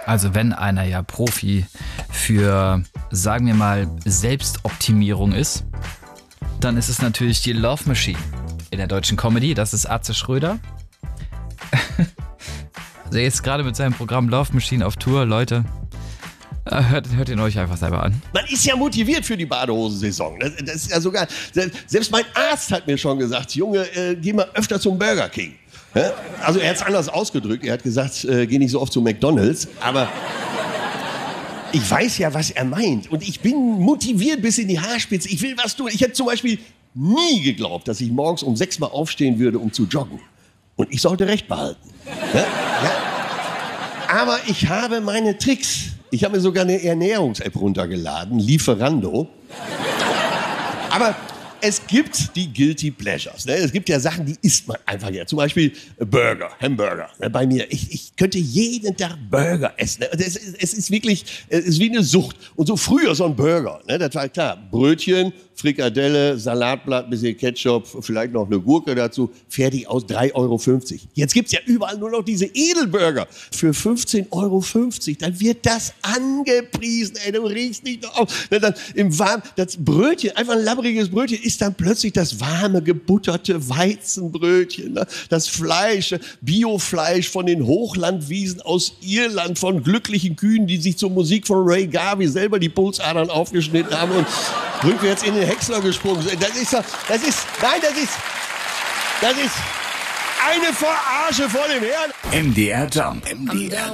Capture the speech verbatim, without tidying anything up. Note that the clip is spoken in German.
Also wenn einer ja Profi für, sagen wir mal, Selbstoptimierung ist, dann ist es natürlich die Love Machine in der deutschen Comedy. Das ist Atze Schröder. Also jetzt gerade mit seinem Programm Love Machine auf Tour, Leute. Hört, hört ihn euch einfach selber an. Man ist ja motiviert für die Badehosensaison. Das, das ist ja sogar, selbst mein Arzt hat mir schon gesagt, Junge, äh, geh mal öfter zum Burger King. Ja? Also er hat es anders ausgedrückt. Er hat gesagt, äh, geh nicht so oft zu McDonald's. Aber ich weiß ja, was er meint. Und ich bin motiviert bis in die Haarspitze. Ich will was tun. Ich hätte zum Beispiel nie geglaubt, dass ich morgens um sechs Mal aufstehen würde, um zu joggen. Und ich sollte Recht behalten. Ja? Ja? Aber ich habe meine Tricks. Ich habe mir sogar eine Ernährungs-App runtergeladen, Lieferando. Aber es gibt die Guilty Pleasures. Ne? Es gibt ja Sachen, die isst man einfach ja. Zum Beispiel Burger, Hamburger. Ne? Bei mir, ich, ich könnte jeden Tag Burger essen. Ne? Es, es ist wirklich, es ist wie eine Sucht. Und so früher so ein Burger, ne? Das war klar. Brötchen, Frikadelle, Salatblatt, bisschen Ketchup, vielleicht noch eine Gurke dazu. Fertig aus drei Euro fünfzig. Jetzt gibt's ja überall nur noch diese Edelburger für fünfzehn Euro fünfzig. Dann wird das angepriesen. Ey, du riechst nicht noch auf. Ne? Dann im Warm, das Brötchen, einfach ein labbriges Brötchen, ist dann plötzlich das warme, gebutterte Weizenbrötchen. Ne? Das Fleisch, Biofleisch von den Hochlandwiesen aus Irland, von glücklichen Kühen, die sich zur Musik von Ray Garvey selber die Pulsadern aufgeschnitten haben und rückwärts in den Häcksler gesprungen sind. Das ist, das ist, nein, das ist, das ist eine Verarsche vor dem Herrn. M D R Jump. M D R